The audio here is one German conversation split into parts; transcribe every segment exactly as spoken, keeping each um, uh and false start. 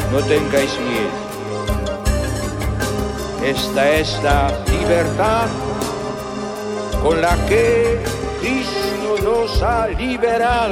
no tengáis miedo. Esta es la libertad con la que Cristo nos ha liberado.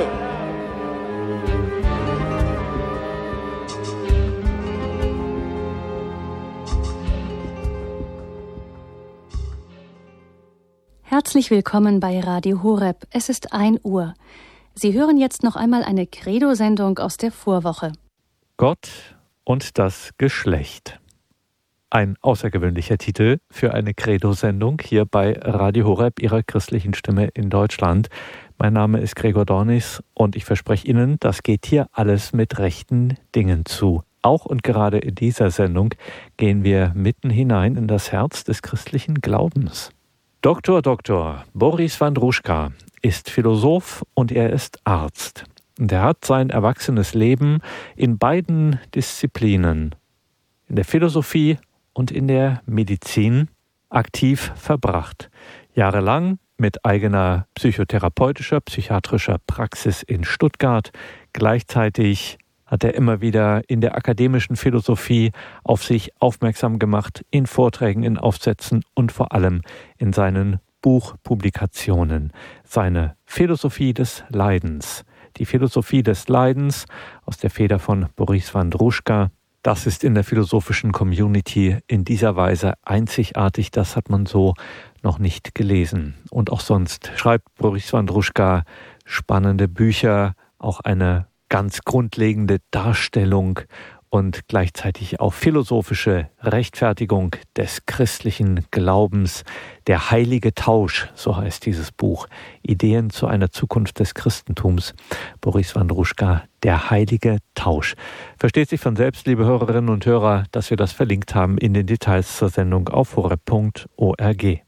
Herzlich willkommen bei Radio Horeb. Es ist ein Uhr. Sie hören jetzt noch einmal eine Credo-Sendung aus der Vorwoche. Gott und das Geschlecht. Ein außergewöhnlicher Titel für eine Credo-Sendung hier bei Radio Horeb, Ihrer christlichen Stimme in Deutschland. Mein Name ist Gregor Dornis und ich verspreche Ihnen, das geht hier alles mit rechten Dingen zu. Auch und gerade in dieser Sendung gehen wir mitten hinein in das Herz des christlichen Glaubens. Doktor Doktor Boris Wandruschka ist Philosoph und er ist Arzt. Und er hat sein erwachsenes Leben in beiden Disziplinen, in der Philosophie und in der Medizin, aktiv verbracht. Jahrelang mit eigener psychotherapeutischer, psychiatrischer Praxis in Stuttgart. Gleichzeitig hat er immer wieder in der akademischen Philosophie auf sich aufmerksam gemacht, in Vorträgen, in Aufsätzen und vor allem in seinen Buchpublikationen. Seine Philosophie des Leidens. Die Philosophie des Leidens aus der Feder von Boris Wandruschka. Das ist in der philosophischen Community in dieser Weise einzigartig. Das hat man so noch nicht gelesen. Und auch sonst schreibt Boris Wandruschka spannende Bücher, auch eine ganz grundlegende Darstellung und gleichzeitig auch philosophische Rechtfertigung des christlichen Glaubens. Der heilige Tausch, so heißt dieses Buch. Ideen zu einer Zukunft des Christentums. Boris Wandruschka, der heilige Tausch. Versteht sich von selbst, liebe Hörerinnen und Hörer, dass wir das verlinkt haben in den Details zur Sendung auf horeb punkt org.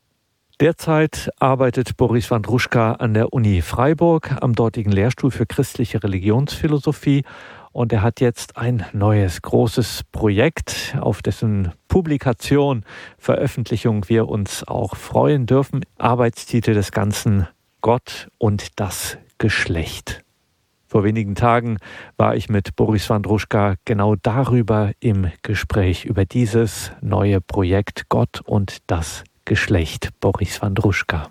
Derzeit arbeitet Boris Wandruschka an der Uni Freiburg am dortigen Lehrstuhl für christliche Religionsphilosophie und er hat jetzt ein neues großes Projekt, auf dessen Publikation, Veröffentlichung wir uns auch freuen dürfen. Arbeitstitel des Ganzen: Gott und das Geschlecht. Vor wenigen Tagen war ich mit Boris Wandruschka genau darüber im Gespräch, über dieses neue Projekt Gott und das Geschlecht. Boris Wandruschka.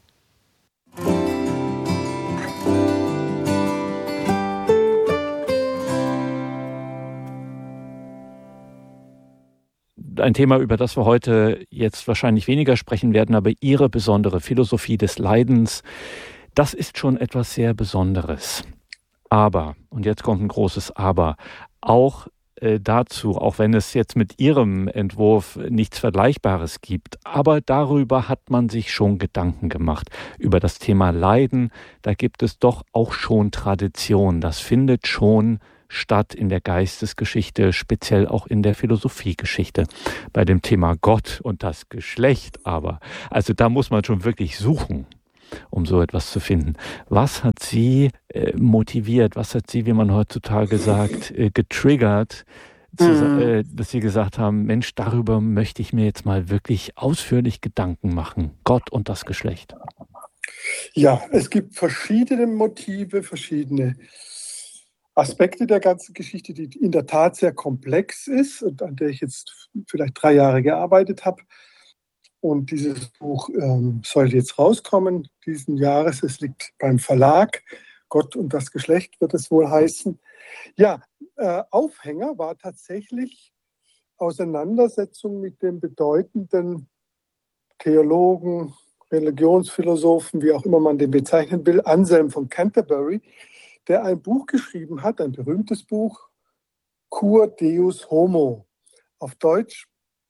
Ein Thema, über das wir heute jetzt wahrscheinlich weniger sprechen werden, aber Ihre besondere Philosophie des Leidens, das ist schon etwas sehr Besonderes. Aber, und jetzt kommt ein großes Aber, auch äh, dazu, auch wenn es jetzt mit Ihrem Entwurf nichts Vergleichbares gibt, aber darüber hat man sich schon Gedanken gemacht. Über das Thema Leiden, da gibt es doch auch schon Tradition. Das findet schon statt in der Geistesgeschichte, speziell auch in der Philosophiegeschichte. Bei dem Thema Gott und das Geschlecht aber, also da muss man schon wirklich suchen, um so etwas zu finden. Was hat Sie äh, motiviert, was hat Sie, wie man heutzutage sagt, äh, getriggert, zu, mhm. äh, dass Sie gesagt haben, Mensch, darüber möchte ich mir jetzt mal wirklich ausführlich Gedanken machen. Gott und das Geschlecht. Ja, es gibt verschiedene Motive, verschiedene Aspekte der ganzen Geschichte, die in der Tat sehr komplex ist und an der ich jetzt vielleicht drei Jahre gearbeitet habe. Und dieses Buch ähm, soll jetzt rauskommen diesen Jahres. Es liegt beim Verlag. Gott und das Geschlecht wird es wohl heißen. Ja, äh, Aufhänger war tatsächlich Auseinandersetzung mit dem bedeutenden Theologen, Religionsphilosophen, wie auch immer man den bezeichnen will, Anselm von Canterbury, der ein Buch geschrieben hat, ein berühmtes Buch, Cur Deus Homo. Auf Deutsch,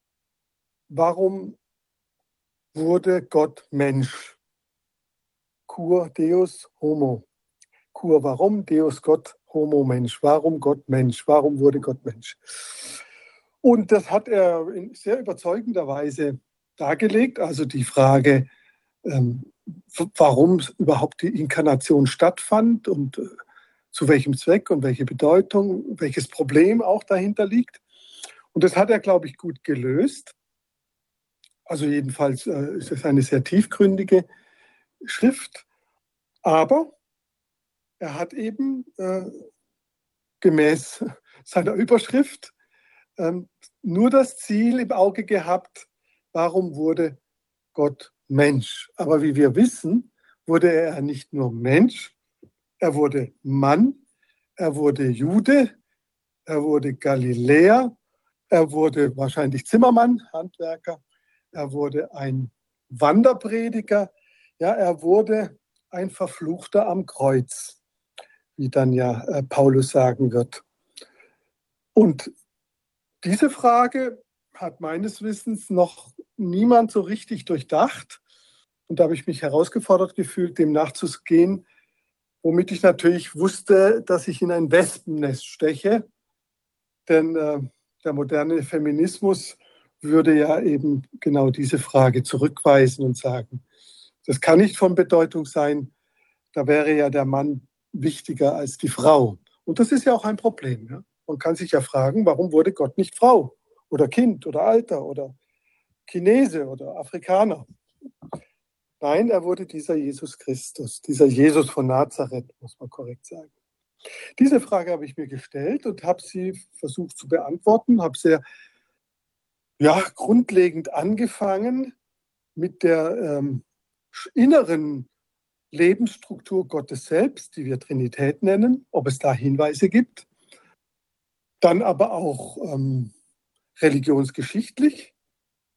warum wurde Gott Mensch? Cur Deus Homo. Cur, warum? Deus Gott, Homo Mensch. Warum Gott Mensch? Warum wurde Gott Mensch? Und das hat er in sehr überzeugender Weise dargelegt. Also die Frage, ähm, warum überhaupt die Inkarnation stattfand und äh, zu welchem Zweck und welche Bedeutung, welches Problem auch dahinter liegt. Und das hat er, glaube ich, gut gelöst. Also jedenfalls äh, ist es eine sehr tiefgründige Schrift. Aber er hat eben äh, gemäß seiner Überschrift ähm, nur das Ziel im Auge gehabt, warum wurde Gott Mensch? Aber wie wir wissen, wurde er nicht nur Mensch, er wurde Mann, er wurde Jude, er wurde Galiläer, er wurde wahrscheinlich Zimmermann, Handwerker, er wurde ein Wanderprediger, ja, er wurde ein Verfluchter am Kreuz, wie dann ja äh, Paulus sagen wird. Und diese Frage hat meines Wissens noch niemand so richtig durchdacht. Und da habe ich mich herausgefordert gefühlt, dem nachzugehen, womit ich natürlich wusste, dass ich in ein Wespennest steche. Denn äh, der moderne Feminismus würde ja eben genau diese Frage zurückweisen und sagen, das kann nicht von Bedeutung sein, da wäre ja der Mann wichtiger als die Frau. Und das ist ja auch ein Problem. Ja? Man kann sich ja fragen, warum wurde Gott nicht Frau oder Kind oder Alter oder Chinese oder Afrikaner? Nein, er wurde dieser Jesus Christus, dieser Jesus von Nazareth, muss man korrekt sagen. Diese Frage habe ich mir gestellt und habe sie versucht zu beantworten, habe sehr ja, grundlegend angefangen mit der ähm, inneren Lebensstruktur Gottes selbst, die wir Trinität nennen, ob es da Hinweise gibt. Dann aber auch ähm, religionsgeschichtlich,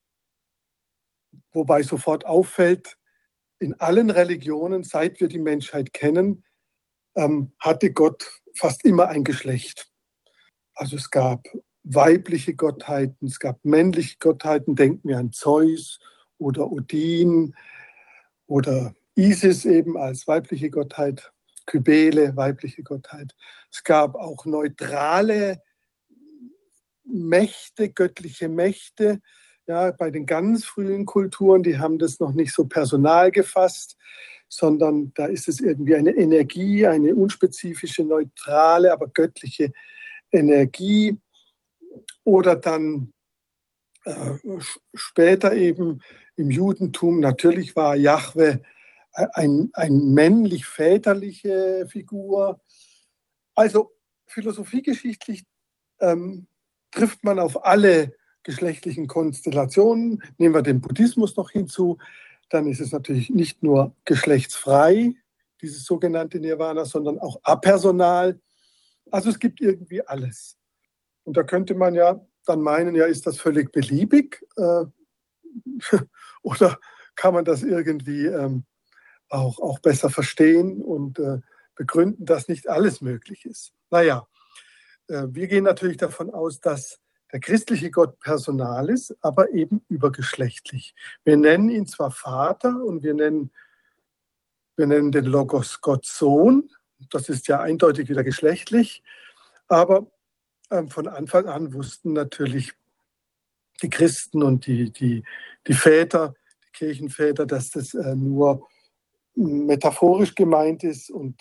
wobei sofort auffällt, in allen Religionen, seit wir die Menschheit kennen, ähm, hatte Gott fast immer ein Geschlecht. Also es gab weibliche Gottheiten, es gab männliche Gottheiten, denken wir an Zeus oder Odin oder Isis eben als weibliche Gottheit, Kybele, weibliche Gottheit. Es gab auch neutrale Mächte, göttliche Mächte. Ja, bei den ganz frühen Kulturen, die haben das noch nicht so personal gefasst, sondern da ist es irgendwie eine Energie, eine unspezifische, neutrale, aber göttliche Energie. Oder dann äh, später eben im Judentum, natürlich war Jahwe ein, ein männlich-väterliche Figur. Also philosophiegeschichtlich ähm, trifft man auf alle geschlechtlichen Konstellationen. Nehmen wir den Buddhismus noch hinzu, dann ist es natürlich nicht nur geschlechtsfrei, dieses sogenannte Nirvana, sondern auch apersonal. Also es gibt irgendwie alles. Und da könnte man ja dann meinen, ja, ist das völlig beliebig? Äh, oder kann man das irgendwie ähm, auch, auch besser verstehen und äh, begründen, dass nicht alles möglich ist? Naja, äh, wir gehen natürlich davon aus, dass der christliche Gott personal ist, aber eben übergeschlechtlich. Wir nennen ihn zwar Vater und wir nennen, wir nennen den Logos Gott Sohn, das ist ja eindeutig wieder geschlechtlich, aber ähm, von Anfang an wussten natürlich die Christen und die, die, die Väter, die Kirchenväter, dass das äh, nur metaphorisch gemeint ist und